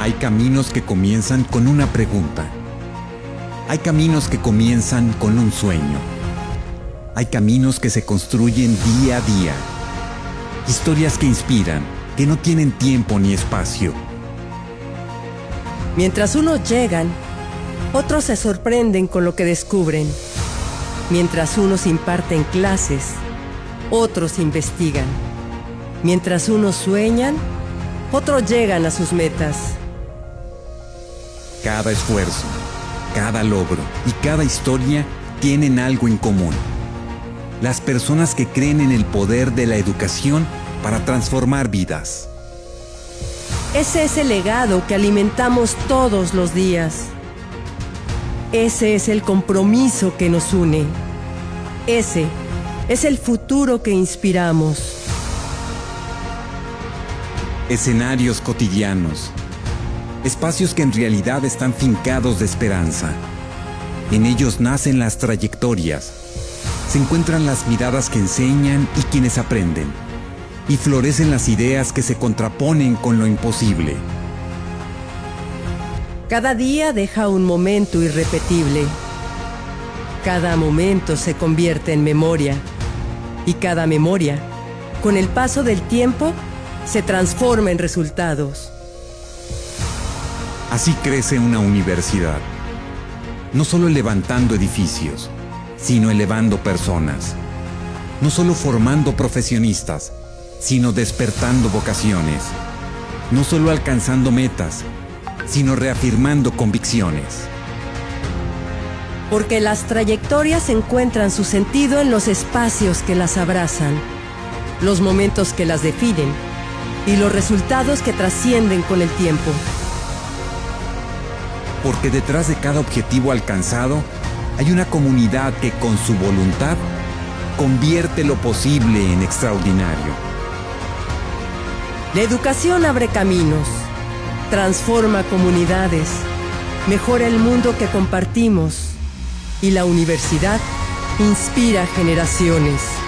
Hay caminos que comienzan con una pregunta. Hay caminos que comienzan con un sueño. Hay caminos que se construyen día a día. Historias que inspiran, que no tienen tiempo ni espacio. Mientras unos llegan, otros se sorprenden con lo que descubren. Mientras unos imparten clases, otros investigan. Mientras unos sueñan, otros llegan a sus metas. Cada esfuerzo, cada logro y cada historia tienen algo en común. Las personas que creen en el poder de la educación para transformar vidas. Ese es el legado que alimentamos todos los días. Ese es el compromiso que nos une. Ese es el futuro que inspiramos. Escenarios cotidianos. Espacios que en realidad están fincados de esperanza. En ellos nacen las trayectorias. Se encuentran las miradas que enseñan y quienes aprenden. Y florecen las ideas que se contraponen con lo imposible. Cada día deja un momento irrepetible. Cada momento se convierte en memoria. Y cada memoria, con el paso del tiempo, se transforma en resultados. Así crece una universidad. No solo levantando edificios, sino elevando personas. No solo formando profesionistas, sino despertando vocaciones. No solo alcanzando metas, sino reafirmando convicciones. Porque las trayectorias encuentran su sentido en los espacios que las abrazan, los momentos que las definen y los resultados que trascienden con el tiempo. Porque detrás de cada objetivo alcanzado hay una comunidad que con su voluntad convierte lo posible en extraordinario. La educación abre caminos, transforma comunidades, mejora el mundo que compartimos y la universidad inspira generaciones.